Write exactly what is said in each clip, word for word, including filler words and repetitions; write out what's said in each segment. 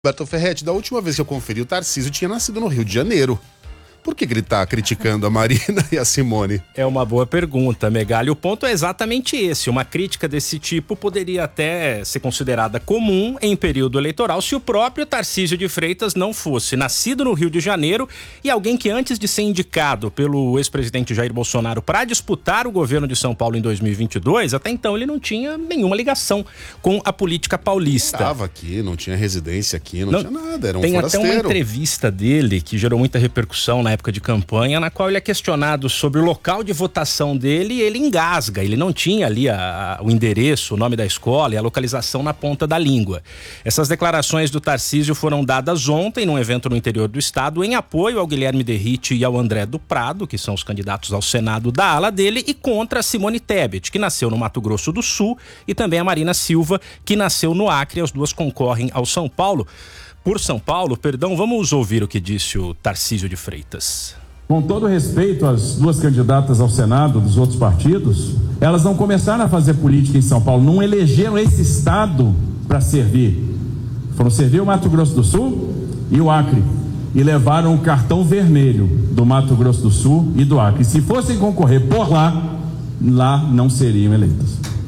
Roberto Ferretti, da última vez que eu conferi, o Tarcísio tinha nascido no Rio de Janeiro. Por que, que ele tá criticando a Marina e a Simone? É uma boa pergunta, Megali. O ponto é exatamente esse. Uma crítica desse tipo poderia até ser considerada comum em período eleitoral se o próprio Tarcísio de Freitas não fosse nascido no Rio de Janeiro e alguém que antes de ser indicado pelo ex-presidente Jair Bolsonaro para disputar o governo de São Paulo em dois mil e vinte e dois, até então ele não tinha nenhuma ligação com a política paulista. Não estava aqui, não tinha residência aqui, não, não tinha nada, era um tem forasteiro. Tem até uma entrevista dele que gerou muita repercussão na época de campanha, na qual ele é questionado sobre o local de votação dele e ele engasga. Ele não tinha ali a, a, o endereço, o nome da escola e a localização na ponta da língua. Essas declarações do Tarcísio foram dadas ontem num evento no interior do estado em apoio ao Guilherme Derrite e ao André do Prado, que são os candidatos ao Senado da ala dele, e contra a Simone Tebet, que nasceu no Mato Grosso do Sul, e também a Marina Silva, que nasceu no Acre. As duas concorrem ao São Paulo. Por São Paulo, perdão, vamos ouvir o que disse o Tarcísio de Freitas. Com todo respeito às duas candidatas ao Senado dos outros partidos, elas não começaram a fazer política em São Paulo, não elegeram esse estado para servir. Foram servir o Mato Grosso do Sul e o Acre, e levaram o cartão vermelho do Mato Grosso do Sul e do Acre. Se fossem concorrer por lá, lá não seriam eleitas.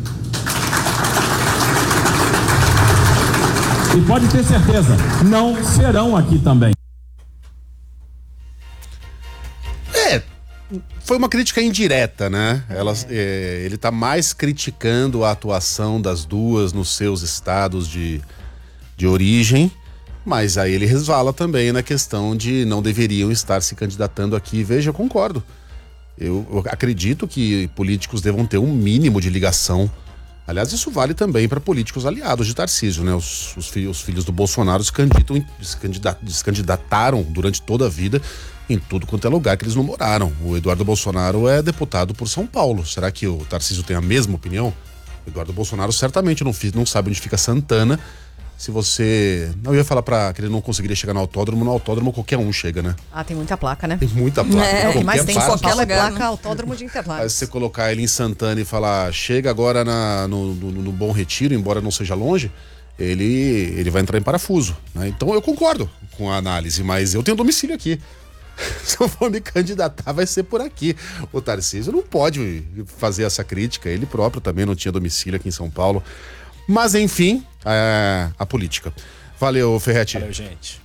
E pode ter certeza, não serão aqui também. Foi uma crítica indireta, né? Elas, é, ele tá mais criticando a atuação das duas nos seus estados de, de origem, mas aí ele resvala também na questão de não deveriam estar se candidatando aqui. Veja, eu concordo. Eu, eu acredito que políticos devam ter um mínimo de ligação. Aliás, isso vale também para políticos aliados de Tarcísio, né? Os, os, filhos, os filhos do Bolsonaro se, se candidataram durante toda a vida em tudo quanto é lugar que eles não moraram. O Eduardo Bolsonaro é deputado por São Paulo. Será que o Tarcísio tem a mesma opinião? O Eduardo Bolsonaro certamente não, não sabe onde fica Santana. Se você... Não, eu ia falar pra que ele não conseguiria chegar no autódromo. No autódromo qualquer um chega, né? Ah, tem muita placa, né? Tem muita placa. É, mas tem qualquer lugar, placa, né? Autódromo de Interlagos. Aí se você colocar ele em Santana e falar, chega agora na, no, no, no Bom Retiro, embora não seja longe, ele, ele vai entrar em parafuso, né? Então eu concordo com a análise, mas eu tenho domicílio aqui. Se eu for me candidatar, vai ser por aqui. O Tarcísio não pode fazer essa crítica. Ele próprio também não tinha domicílio aqui em São Paulo. Mas, enfim, é a política. Valeu, Ferretti. Valeu, gente.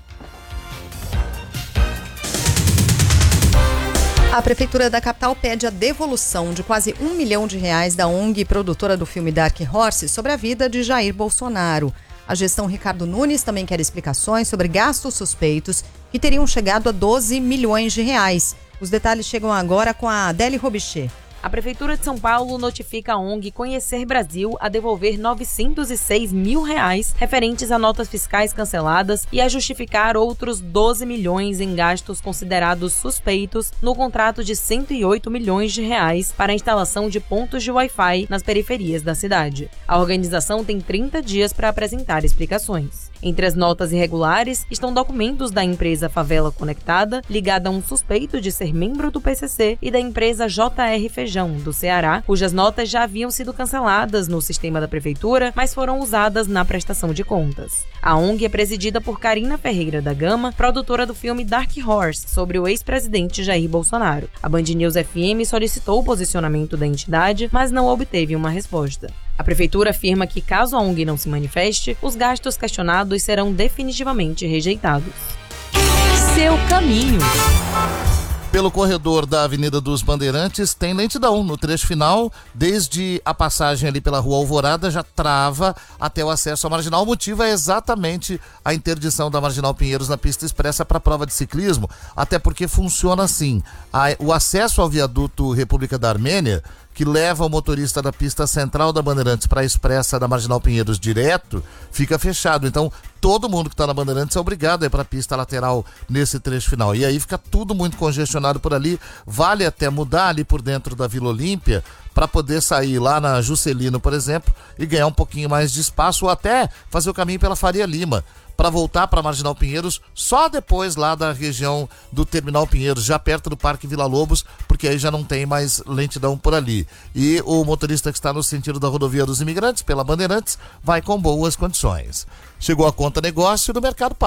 A Prefeitura da capital pede a devolução de quase um milhão de reais da O N G produtora do filme Dark Horse sobre a vida de Jair Bolsonaro. A gestão Ricardo Nunes também quer explicações sobre gastos suspeitos que teriam chegado a doze milhões de reais. Os detalhes chegam agora com a Adele Robichê. A Prefeitura de São Paulo notifica a O N G Conhecer Brasil a devolver novecentos e seis mil reais referentes a notas fiscais canceladas e a justificar outros doze milhões em gastos considerados suspeitos no contrato de cento e oito milhões de reais para a instalação de pontos de Wi-Fi nas periferias da cidade. A organização tem trinta dias para apresentar explicações. Entre as notas irregulares estão documentos da empresa Favela Conectada, ligada a um suspeito de ser membro do P C C, e da empresa J R Feijão, do Ceará, cujas notas já haviam sido canceladas no sistema da Prefeitura, mas foram usadas na prestação de contas. A O N G é presidida por Karina Ferreira da Gama, produtora do filme Dark Horse, sobre o ex-presidente Jair Bolsonaro. A Band News F M solicitou o posicionamento da entidade, mas não obteve uma resposta. A Prefeitura afirma que, caso a O N G não se manifeste, os gastos questionados serão definitivamente rejeitados. Seu caminho. Pelo corredor da Avenida dos Bandeirantes tem lentidão no trecho final, desde a passagem ali pela Rua Alvorada já trava até o acesso à Marginal. O motivo é exatamente a interdição da Marginal Pinheiros na pista expressa para a prova de ciclismo, até porque funciona assim: a, o acesso ao viaduto República da Armênia, que leva o motorista da pista central da Bandeirantes para a expressa da Marginal Pinheiros direto, fica fechado. Então, todo mundo que está na Bandeirantes é obrigado a ir para a pista lateral nesse trecho final. E aí fica tudo muito congestionado por ali. Vale até mudar ali por dentro da Vila Olímpia para poder sair lá na Juscelino, por exemplo, e ganhar um pouquinho mais de espaço, ou até fazer o caminho pela Faria Lima, para voltar para Marginal Pinheiros só depois lá da região do Terminal Pinheiros, já perto do Parque Vila Lobos, porque aí já não tem mais lentidão por ali. E o motorista que está no sentido da rodovia dos Imigrantes, pela Bandeirantes, vai com boas condições. Chegou a conta negócio do Mercado Pago.